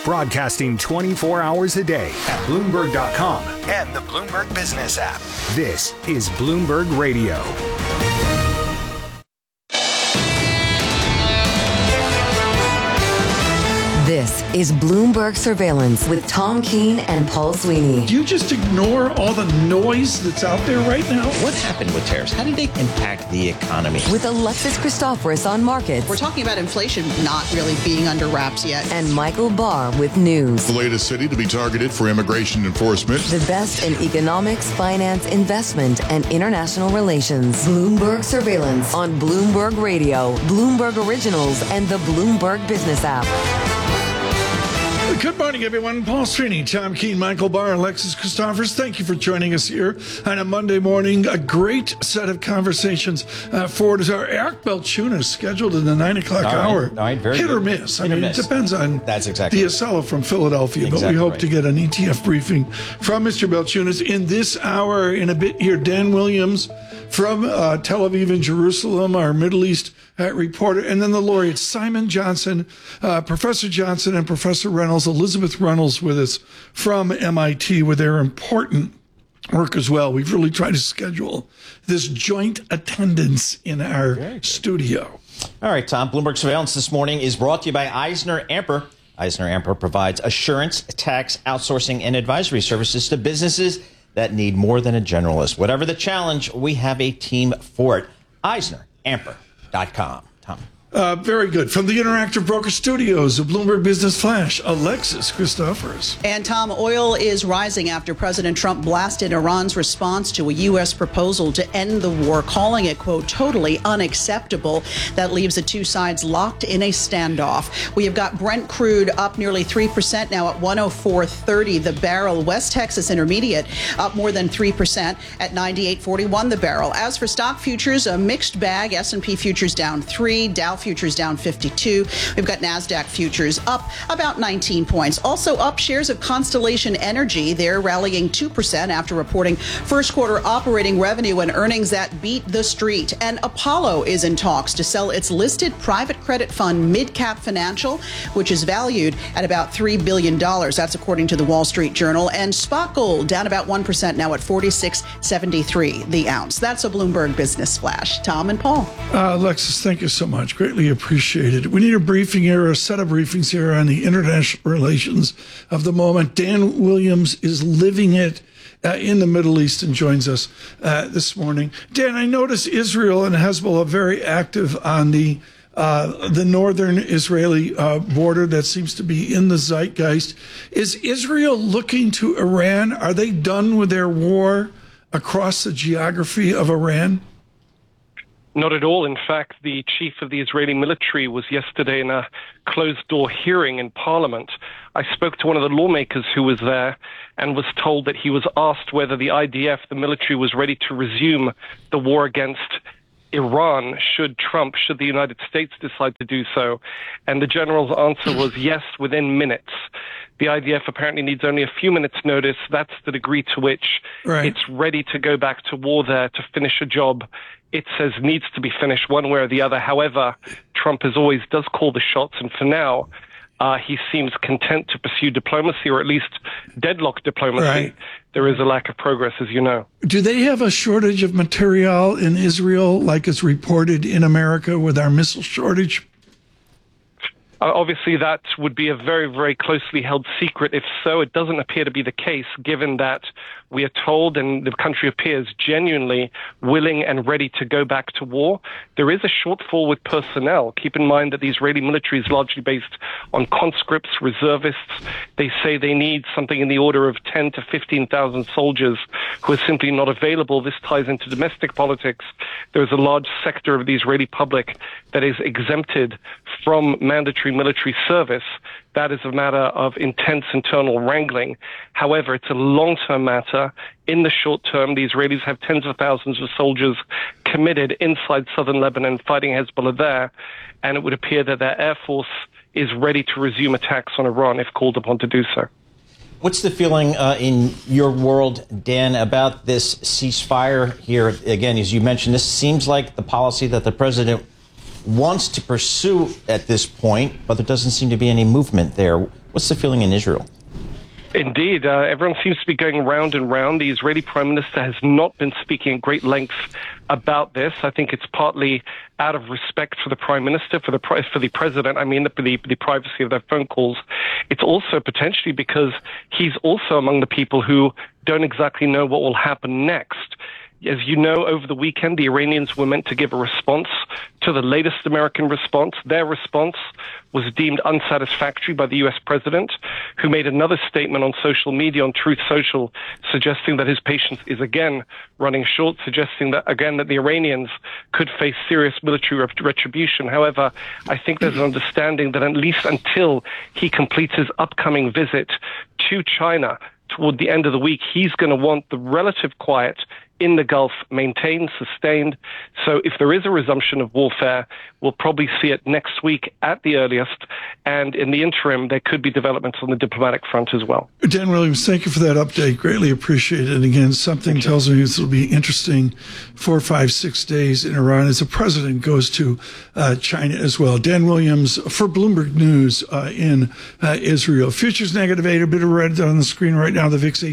Broadcasting 24 hours a day at Bloomberg.com and the Bloomberg Business app. This is Bloomberg Radio. This is Bloomberg Surveillance with Tom Keene and Paul Sweeney. Do you just ignore all the noise that's out there right now? What happened with tariffs? How did they impact the economy? With Alexis Christoforous on markets. We're talking about inflation not really being under wraps yet. And Michael Barr with news. The latest city to be targeted for immigration enforcement. The best in economics, finance, investment, and international relations. Bloomberg Surveillance on Bloomberg Radio, Bloomberg Originals, and the Bloomberg Business app. Good morning, everyone. Paul Sweeney, Tom Keene, Michael Barr, Alexis Christoforous. Thank you for joining us here on a Monday morning. A great set of conversations forward. Our Eric Balchunas scheduled in the 9 o'clock hour. All right, very Hit good. or miss. Hit or miss. It depends on That's exactly D'Acello from Philadelphia, but we hope to get an ETF briefing from Mr. Balchunas in this hour. In a bit here, Dan Williams from Tel Aviv and Jerusalem, our Middle East reporter, and then the laureates, Simon Johnson, Professor Johnson and Professor Reynolds, Elizabeth Reynolds with us from MIT with their important work as well. We've really tried to schedule this joint attendance in our studio. All right, Tom. Bloomberg Surveillance this morning is brought to you by EisnerAmper. EisnerAmper provides assurance, tax, outsourcing, and advisory services to businesses that need more than a generalist. Whatever the challenge, we have a team for it. EisnerAmper.com. Tom. Very good. From the Interactive Broker Studios of Bloomberg Business Flash, Alexis Christoforous. And Tom, oil is rising after President Trump blasted Iran's response to a U.S. proposal to end the war, calling it, quote, totally unacceptable. That leaves the two sides locked in a standoff. We have got Brent crude up nearly 3% now at 104.30 the barrel. West Texas Intermediate up more than 3% at 98.41 the barrel. As for stock futures, a mixed bag. S&P futures down 3, Dow futures down 52. We've got NASDAQ futures up about 19 points. Also up, shares of Constellation Energy. They're rallying 2% after reporting first quarter operating revenue and earnings that beat the street. And Apollo is in talks to sell its listed private credit fund MidCap Financial, which is valued at about $3 billion. That's according to the Wall Street Journal. And spot gold down about 1% now at $46.73 the ounce. That's a Bloomberg Business Flash. Tom and Paul. Alexis, thank you so much. Greatly appreciated. We need a briefing here, a set of briefings here on the international relations of the moment. Dan Williams is living it in the Middle East and joins us this morning. Dan, I notice Israel and Hezbollah very active on the northern Israeli border. That seems to be in the zeitgeist. Is Israel looking to Iran? Are they done with their war across the geography of Iran? Not at all. In fact, the chief of the Israeli military was yesterday in a closed-door hearing in Parliament. I spoke to one of the lawmakers who was there and was told that he was asked whether the IDF, the military, was ready to resume the war against Iran should the United States decide to do so. And the general's answer was yes, within minutes. The IDF apparently needs only a few minutes' notice. That's the degree to which it's ready to go back to war there to finish a job it says needs to be finished one way or the other. However, Trump does call the shots, and for now, he seems content to pursue diplomacy, or at least deadlock diplomacy. Right. There is a lack of progress, as you know. Do they have a shortage of material in Israel, like is reported in America with our missile shortage? Obviously, that would be a very, very closely held secret. If so, it doesn't appear to be the case, given that we are told and the country appears genuinely willing and ready to go back to war. There is a shortfall with personnel. Keep in mind that the Israeli military is largely based on conscripts, reservists. They say they need something in the order of 10 to 15,000 soldiers who are simply not available. This ties into domestic politics. There is a large sector of the Israeli public that is exempted from mandatory military service. That is a matter of intense internal wrangling. However, it's a long-term matter. In the short term, the Israelis have tens of thousands of soldiers committed inside southern Lebanon fighting Hezbollah there, and it would appear that their air force is ready to resume attacks on Iran if called upon to do so. What's the feeling in your world, Dan, about this ceasefire here? Again, as you mentioned, this seems like the policy that the president wants to pursue at this point, but there doesn't seem to be any movement there. What's the feeling in Israel? Indeed. Everyone seems to be going round and round. The Israeli Prime Minister has not been speaking at great length about this. I think it's partly out of respect for the Prime Minister, for the President, the privacy of their phone calls. It's also potentially because he's also among the people who don't exactly know what will happen next. As you know, over the weekend, the Iranians were meant to give a response to the latest American response. Their response was deemed unsatisfactory by the U.S. president, who made another statement on social media, on Truth Social, suggesting that his patience is again running short, suggesting that, again, that the Iranians could face serious military retribution. However, I think there's an understanding that at least until he completes his upcoming visit to China toward the end of the week, he's going to want the relative quiet in the Gulf maintained, sustained. So if there is a resumption of warfare, we'll probably see it next week at the earliest. And in the interim, there could be developments on the diplomatic front as well. Dan Williams, thank you for that update. Greatly appreciate it. Again, something tells me this will be interesting 4, 5, 6 days in Iran as the president goes to China as well. Dan Williams for Bloomberg News in Israel. Futures -8, a bit of red on the screen right now. The VIX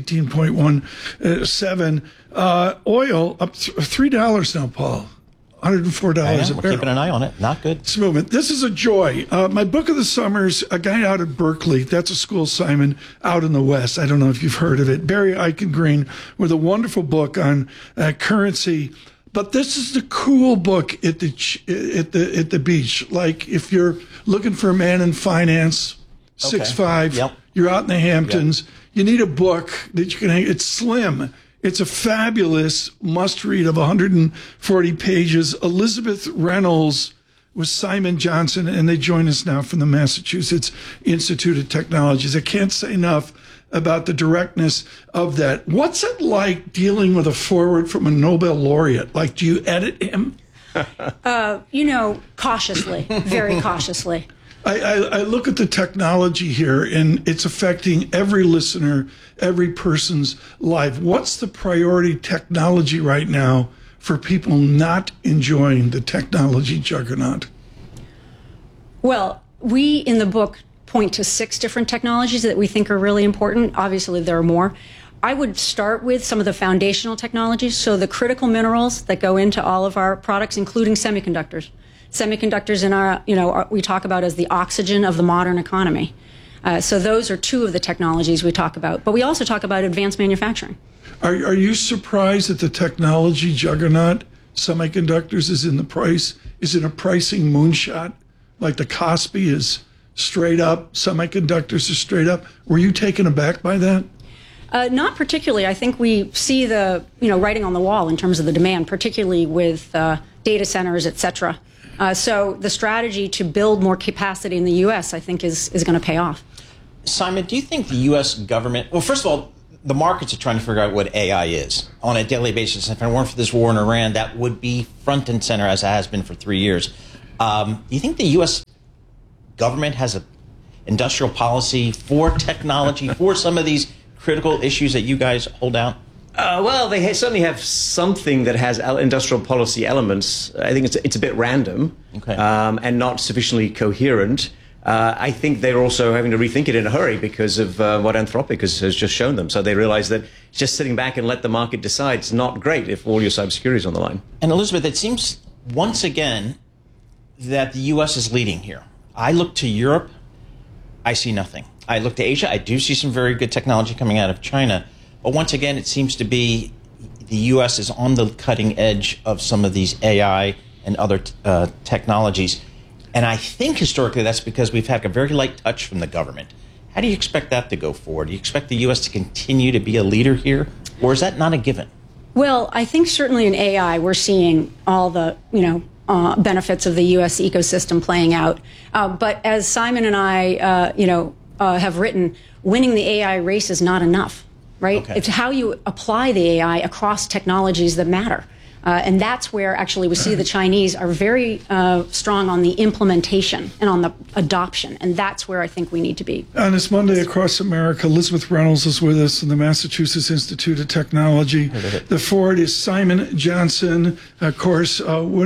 18.17. Oil up $3 now, Paul. $104 a barrel. We're keeping an eye on it. Not good. This movement. This is a joy. My book of the summer's a guy out at Berkeley. That's a school, Simon, out in the West. I don't know if you've heard of it. Barry Eichengreen with a wonderful book on currency. But this is the cool book at the beach. Like if you're looking for a man in finance, 6'5", Yep. You're out in the Hamptons. Yep. You need a book that you can hang. It's slim. It's a fabulous must-read of 140 pages. Elizabeth Reynolds with Simon Johnson, and they join us now from the Massachusetts Institute of Technologies. I can't say enough about the directness of that. What's it like dealing with a forward from a Nobel laureate? Like, do you edit him? Cautiously, very cautiously. I look at the technology here, and it's affecting every listener, every person's life. What's the priority technology right now for people not enjoying the technology juggernaut? Well, we in the book point to 6 different technologies that we think are really important. Obviously, there are more. I would start with some of the foundational technologies, so the critical minerals that go into all of our products, including semiconductors. Semiconductors in our, we talk about as the oxygen of the modern economy. So those are 2 of the technologies we talk about. But we also talk about advanced manufacturing. Are you surprised that the technology juggernaut, semiconductors, is in a pricing moonshot? Like the Kospi is straight up, semiconductors are straight up. Were you taken aback by that? Not particularly. I think we see the, writing on the wall in terms of the demand, particularly with data centers, et cetera. So the strategy to build more capacity in the U.S., I think, is going to pay off. Simon, do you think the U.S. government... Well, first of all, the markets are trying to figure out what AI is on a daily basis. If it weren't for this war in Iran, that would be front and center, as it has been for 3 years. Do you think the U.S. government has an industrial policy for technology, for some of these critical issues that you guys hold out? Well, they certainly have something that has industrial policy elements. I think it's a bit random, okay, and not sufficiently coherent. I think they're also having to rethink it in a hurry because of what Anthropic has just shown them. So they realize that just sitting back and let the market decide is not great if all your cybersecurity is on the line. And Elizabeth, it seems once again that the U.S. is leading here. I look to Europe, I see nothing. I look to Asia, I do see some very good technology coming out of China. But once again, it seems to be the U.S. is on the cutting edge of some of these AI and other technologies. And I think historically that's because we've had a very light touch from the government. How do you expect that to go forward? Do you expect the U.S. to continue to be a leader here? Or is that not a given? Well, I think certainly in AI we're seeing all the, benefits of the U.S. ecosystem playing out. But as Simon and I, have written, winning the AI race is not enough. Right? Okay. It's how you apply the AI across technologies that matter. And that's where actually we see the Chinese are very strong on the implementation and on the adoption. And that's where I think we need to be. On this Monday across America, Elizabeth Reynolds is with us from the Massachusetts Institute of Technology. The forward is Simon Johnson, of course,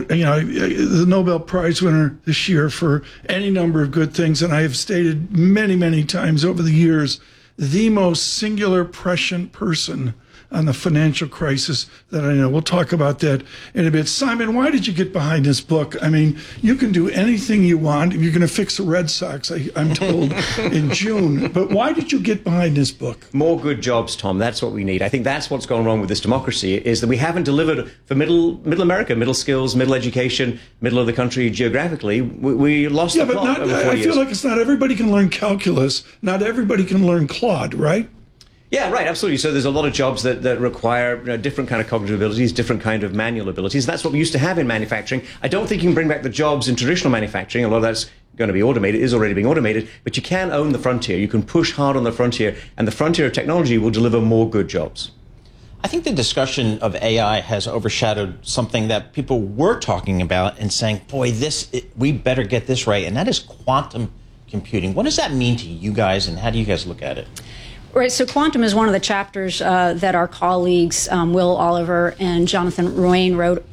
the Nobel Prize winner this year for any number of good things. And I have stated many, many times over the years, the most singular prescient person on the financial crisis that I know. We'll talk about that in a bit. Simon, why did you get behind this book? I mean, you can do anything you want. You're going to fix the Red Sox, I'm told, in June. But why did you get behind this book? More good jobs, Tom. That's what we need. I think that's what's gone wrong with this democracy, is that we haven't delivered for middle America, middle skills, middle education, middle of the country geographically. We lost the plot over 4 years. I feel like it's not everybody can learn calculus. Not everybody can learn Claude, right? Yeah, right, absolutely. So there's a lot of jobs that require different kind of cognitive abilities, different kind of manual abilities. That's what we used to have in manufacturing. I don't think you can bring back the jobs in traditional manufacturing. A lot of that's going to be automated, is already being automated, but you can own the frontier. You can push hard on the frontier, and the frontier of technology will deliver more good jobs. I think the discussion of AI has overshadowed something that people were talking about and saying, boy, we better get this right, and that is quantum computing. What does that mean to you guys, and how do you guys look at it? Right, so quantum is one of the chapters that our colleagues, Will Oliver and Jonathan Ruane, wrote.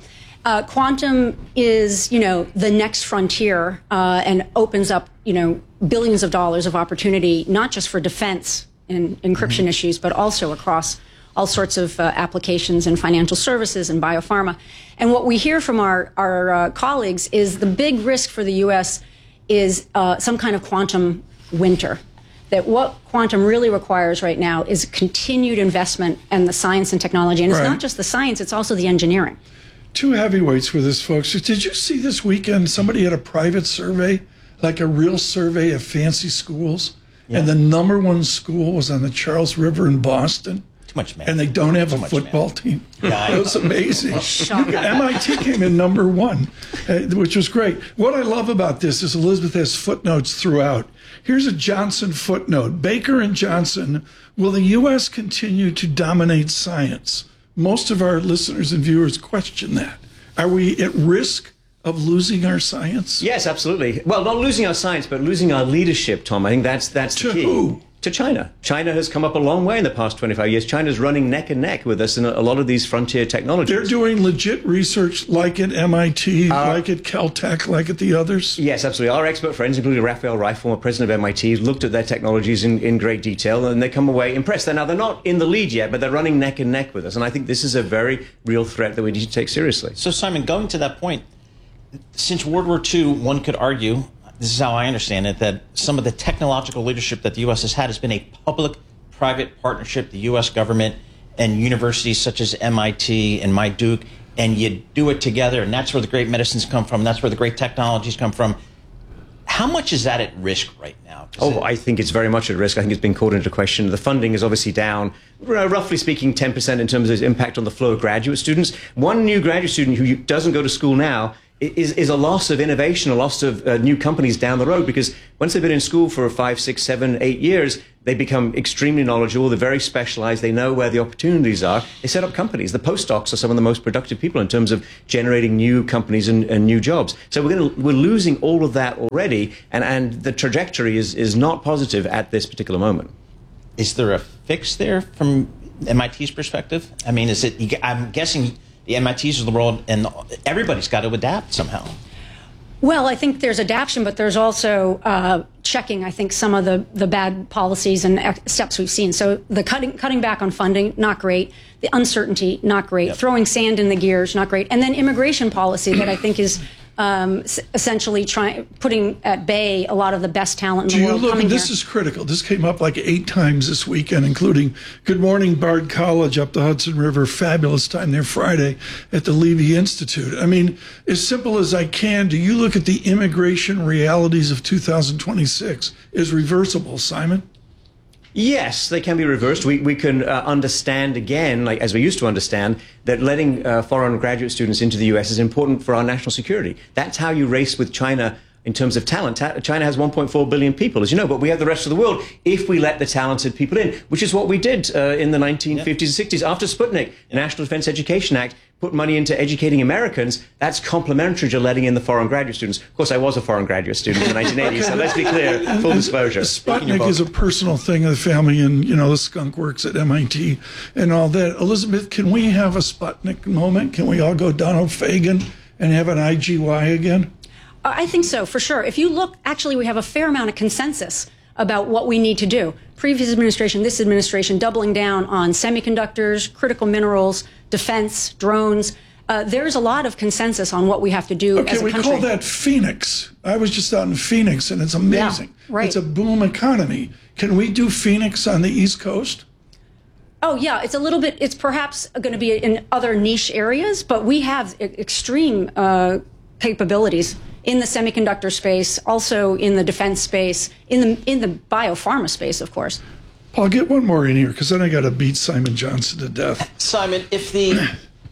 Quantum is, the next frontier and opens up, billions of dollars of opportunity, not just for defense and encryption issues, but also across all sorts of applications in financial services and biopharma. And what we hear from our colleagues is the big risk for the U.S. is some kind of quantum winter. That what quantum really requires right now is continued investment in the science and technology. And it's not just the science, it's also the engineering. Two heavyweights with this, folks. Did you see this weekend somebody had a private survey, like a real survey of fancy schools? Yeah. And the number one school was on the Charles River in Boston. Too much math. And they don't have a football team. Yeah, it was amazing. MIT came in number one, which was great. What I love about this is Elizabeth has footnotes throughout. Here's a Johnson footnote. Baker and Johnson, will the U.S. continue to dominate science? Most of our listeners and viewers question that. Are we at risk of losing our science? Yes, absolutely. Well, not losing our science, but losing our leadership, Tom. I think that's the key. Who? To China. China has come up a long way in the past 25 years. China's running neck and neck with us in a lot of these frontier technologies. They're doing legit research like at MIT, like at Caltech, like at the others? Yes, absolutely. Our expert friends, including Raphael Reif, former president of MIT, looked at their technologies in great detail, and they come away impressed. Now, they're not in the lead yet, but they're running neck and neck with us. And I think this is a very real threat that we need to take seriously. So, Simon, going to that point, since World War II, one could argue, this is how I understand it, that some of the technological leadership that the U.S. has had has been a public-private partnership, the U.S. government and universities such as MIT and Duke, and you do it together, and that's where the great medicines come from, that's where the great technologies come from. How much is that at risk right now? I think it's very much at risk. I think it's been called into question. The funding is obviously down, roughly speaking, 10% in terms of its impact on the flow of graduate students. One new graduate student who doesn't go to school now is a loss of innovation, a loss of new companies down the road, because once they've been in school for 5, 6, 7, 8 years, they become extremely knowledgeable, they're very specialized, they know where the opportunities are, they set up companies. The postdocs are some of the most productive people in terms of generating new companies and new jobs. So we're losing all of that already, and the trajectory is not positive at this particular moment. Is there a fix there from MIT's perspective? I mean, I'm guessing the MITs of the world, and everybody's got to adapt somehow. Well, I think there's adaptation, but there's also checking, I think, some of the bad policies and steps we've seen. So the cutting back on funding, not great. The uncertainty, not great. Yep. Throwing sand in the gears, not great. And then immigration policy that I think is essentially putting at bay a lot of the best talent in the world coming here. This is critical. This came up like 8 times this weekend, including Good Morning Bard College up the Hudson River. Fabulous time there Friday at the Levy Institute. I mean, as simple as I can, do you look at the immigration realities of 2026 as reversible, Simon? Yes, they can be reversed. We can understand again, like as we used to understand, that letting foreign graduate students into the U.S. is important for our national security. That's how you race with China in terms of talent. China has 1.4 billion people, as you know, but we have the rest of the world if we let the talented people in, which is what we did in the 1950s and 60s. After Sputnik, the National Defense Education Act put money into educating Americans. That's complementary to letting in the foreign graduate students. Of course, I was a foreign graduate student in the 1980s, so let's be clear, full disclosure. Sputnik is a personal thing of the family, and, you know, the skunk works at MIT and all that. Elizabeth, can we have a Sputnik moment? Can we all go Donald Fagen and have an IGY again? I think so, for sure. If you look, actually, we have a fair amount of consensus about what we need to do. Previous administration, this administration, doubling down on semiconductors, critical minerals, defense, drones. There's a lot of consensus on what we have to do as a country. We call that Phoenix. I was just out in Phoenix, and it's amazing. Yeah, right. It's a boom economy. Can we do Phoenix on the East Coast? Oh, yeah. It's a little bit, it's perhaps going to be in other niche areas, but we have extreme capabilities in the semiconductor space, also in the defense space, in the biopharma space, of course. Paul, get one more in here, because then I got to beat Simon Johnson to death. Simon, if the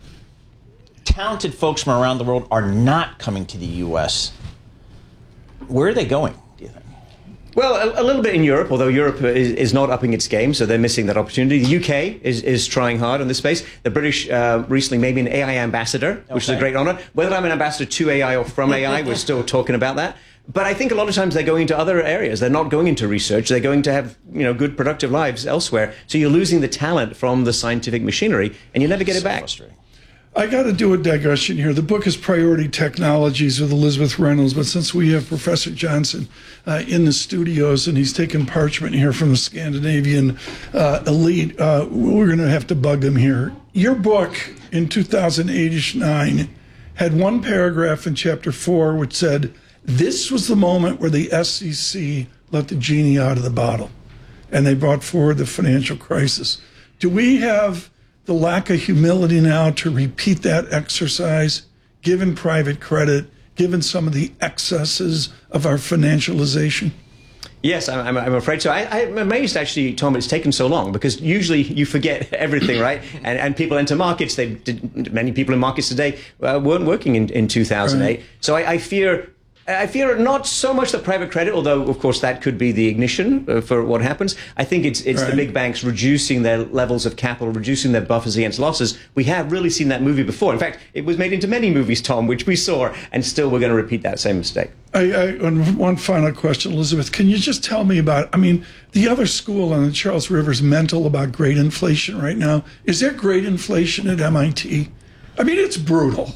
talented folks from around the world are not coming to the U.S., where are they going, do you think? Well, a little bit in Europe, although Europe is not upping its game, so they're missing that opportunity. The UK is trying hard on this space. The British recently made me an AI ambassador, which is a great honor. Whether I'm an ambassador to AI or from AI, we're still talking about that. But I think a lot of times they're going into other areas. They're not going into research. They're going to have, you know, good productive lives elsewhere. So you're losing the talent from the scientific machinery, and you never get it back. I got to do a digression here. The book is Priority Technologies with Elizabeth Reynolds, but since we have Professor Johnson in the studios and he's taken parchment here from the Scandinavian elite, we're going to have to bug him here. Your book in 2008-9 had one paragraph in chapter 4 which said, this was the moment where the SEC let the genie out of the bottle, and they brought forward the financial crisis. Do we have the lack of humility now to repeat that exercise, given private credit, given some of the excesses of our financialization? Yes, I'm afraid so. I'm amazed, actually, Tom, it's taken so long, because usually you forget everything, right? And people enter markets. Many people in markets today weren't working in 2008. Right. So I fear not so much the private credit, although, of course, that could be the ignition for what happens. I think it's right. The big banks reducing their levels of capital, reducing their buffers against losses. We have really seen that movie before. In fact, it was made into many movies, Tom, which we saw, and still we're going to repeat that same mistake. One final question, Elizabeth. Can you just tell me about, the other school on the Charles River's mental about great inflation right now? Is there great inflation at MIT? It's brutal.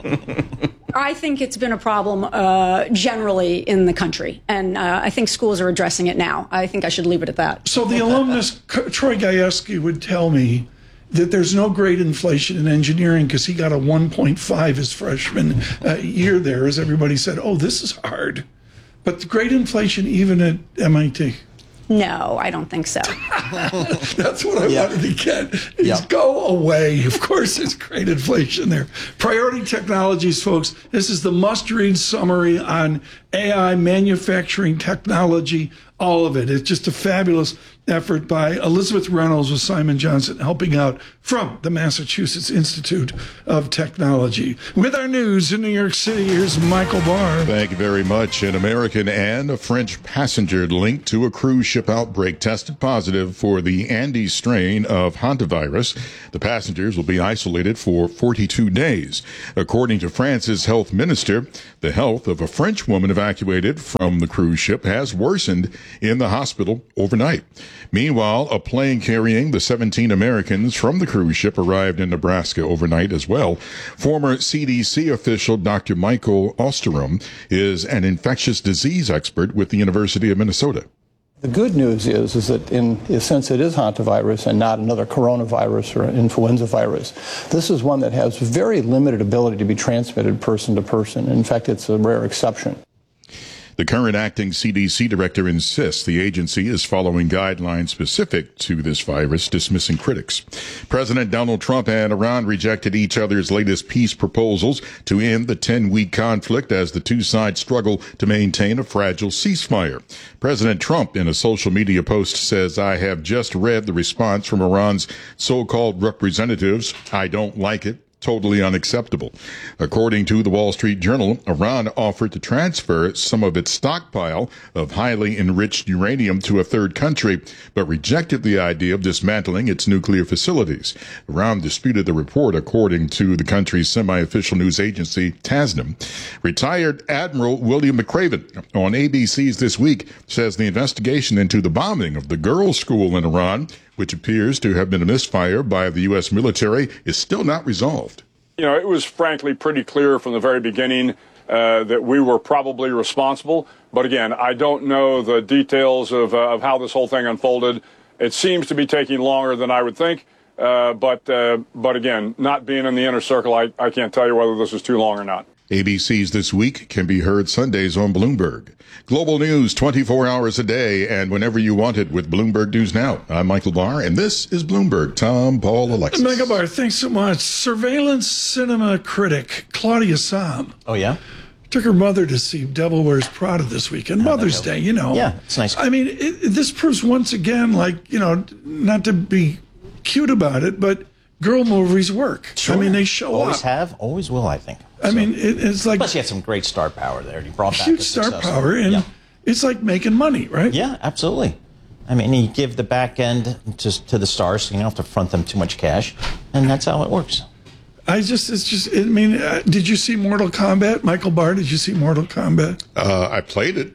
I think it's been a problem generally in the country, and I think schools are addressing it now. I think I should leave it at that. So the alumnus, Troy Gajewski, would tell me that there's no great inflation in engineering because he got a 1.5 his freshman year there, as everybody said, oh, this is hard. But the great inflation even at MIT? No, I don't think so. That's what I wanted to get. Is go away. Of course, there's great inflation there. Priority Technologies, folks. This is the must-read summary on AI, manufacturing technology, all of it. It's just a fabulous effort by Elizabeth Reynolds with Simon Johnson helping out from the Massachusetts Institute of Technology. With our news in New York City, here's Michael Barr. Thank you very much. An American and a French passenger linked to a cruise ship outbreak tested positive for the Andes strain of hantavirus. The passengers will be isolated for 42 days. According to France's health minister, the health of a French woman evacuated from the cruise ship has worsened in the hospital overnight. Meanwhile, a plane carrying the 17 Americans from the cruise ship arrived in Nebraska overnight as well. Former CDC official Dr. Michael Osterom is an infectious disease expert with the University of Minnesota. The good news is that since it is hantavirus and not another coronavirus or influenza virus, this is one that has very limited ability to be transmitted person to person. In fact, it's a rare exception. The current acting CDC director insists the agency is following guidelines specific to this virus, dismissing critics. President Donald Trump and Iran rejected each other's latest peace proposals to end the 10-week conflict as the two sides struggle to maintain a fragile ceasefire. President Trump, in a social media post, says, I have just read the response from Iran's so-called representatives. I don't like it. totally unacceptable. According to the Wall Street Journal, Iran offered to transfer some of its stockpile of highly enriched uranium to a third country, but rejected the idea of dismantling its nuclear facilities. Iran disputed the report, according to the country's semi-official news agency, Tasnim. Retired Admiral William McRaven on ABC's This Week says the investigation into the bombing of the girls' school in Iran, which appears to have been a misfire by the U.S. military, is still not resolved. You know, it was frankly pretty clear from the very beginning that we were probably responsible. But again, I don't know the details of how this whole thing unfolded. It seems to be taking longer than I would think. But again, not being in the inner circle, I can't tell you whether this is too long or not. ABC's This Week can be heard Sundays on Bloomberg. Global news 24 hours a day and whenever you want it with Bloomberg News Now. I'm Michael Barr, and this is Bloomberg. Tom, Paul, Alexis. Michael Barr, thanks so much. Surveillance cinema critic Claudia Sahm. Oh, yeah? Took her mother to see Devil Wears Prada this weekend. Mother's Day, you know. Yeah, it's nice. I mean, this proves once again, like, you know, not to be cute about it, but girl movies work. Sure. I mean, they show always up. Have, always will, I think. I mean, it's like... Plus, you had some great star power there. You brought back huge star power, and it's like making money, right? Yeah, absolutely. I mean, you give the back end just to the stars, so you don't have to front them too much cash, and that's how it works. I mean, did you see Mortal Kombat? Michael Barr, did you see Mortal Kombat? I played it.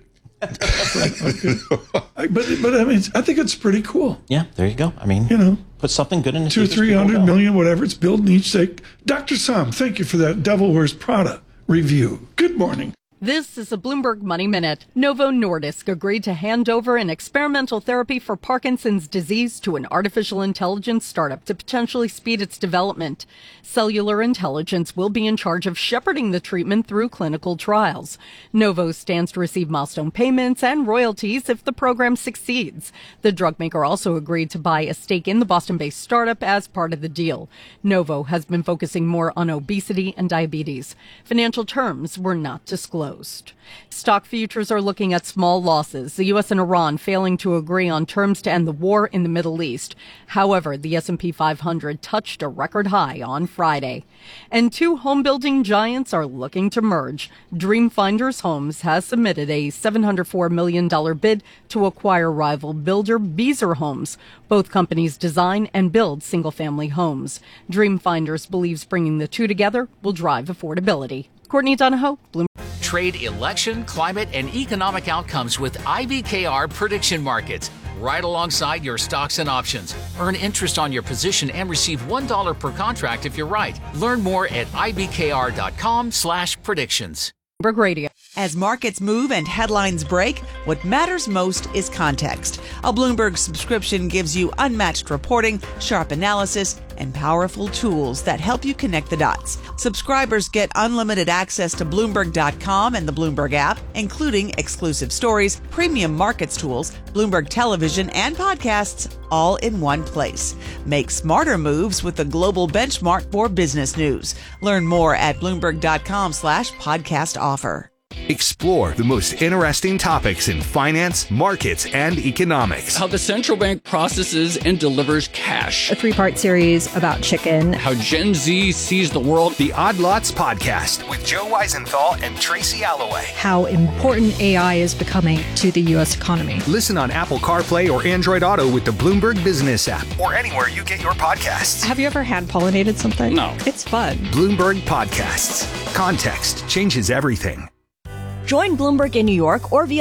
But I mean, I think it's pretty cool. Yeah, there you go. I mean, you know, put something good in the 200-300 million, whatever it's building each day. Dr. Sam, thank you for that Devil Wears Prada review. Good morning. This is a Bloomberg Money Minute. Novo Nordisk agreed to hand over an experimental therapy for Parkinson's disease to an artificial intelligence startup to potentially speed its development. Cellular Intelligence will be in charge of shepherding the treatment through clinical trials. Novo stands to receive milestone payments and royalties if the program succeeds. The drug maker also agreed to buy a stake in the Boston-based startup as part of the deal. Novo has been focusing more on obesity and diabetes. Financial terms were not disclosed. Stock futures are looking at small losses, the U.S. and Iran failing to agree on terms to end the war in the Middle East. However, the S&P 500 touched a record high on Friday. And two home-building giants are looking to merge. Dream Finders Homes has submitted a $704 million bid to acquire rival builder Beazer Homes. Both companies design and build single-family homes. Dream Finders believes bringing the two together will drive affordability. Courtney Donahoe, Bloomberg. Trade election, climate, and economic outcomes with IBKR prediction markets. Right alongside your stocks and options. Earn interest on your position and receive $1 per contract if you're right. Learn more at ibkr.com/predictions. Bloomberg Radio. As markets move and headlines break, what matters most is context. A Bloomberg subscription gives you unmatched reporting, sharp analysis, and powerful tools that help you connect the dots. Subscribers get unlimited access to Bloomberg.com and the Bloomberg app, including exclusive stories, premium markets tools, Bloomberg television, and podcasts, all in one place. Make smarter moves with the global benchmark for business news. Learn more at Bloomberg.com/podcast offer. Explore the most interesting topics in finance, markets, and economics. How the central bank processes and delivers cash. A 3-part series about chicken. How Gen Z sees the world. The Odd Lots Podcast with Joe Weisenthal and Tracy Alloway. How important AI is becoming to the U.S. economy. Listen on Apple CarPlay or Android Auto with the Bloomberg Business app or anywhere you get your podcasts. Have you ever hand-pollinated something? No. It's fun. Bloomberg Podcasts. Context changes everything. Join Bloomberg in New York or via